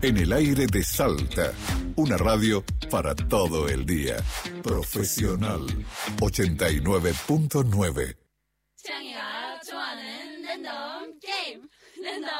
En el aire de Salta. Una radio para todo el día. Profesional 89.9.